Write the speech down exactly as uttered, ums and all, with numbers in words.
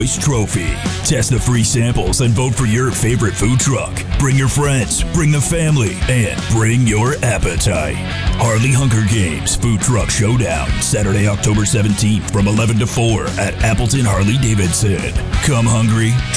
Trophy. Test the free samples and vote for your favorite food truck. Bring your friends, bring the family, and bring your appetite. Harley Hunger Games Food Truck Showdown, Saturday, October seventeenth from eleven to four at Appleton Harley Davidson. Come hungry,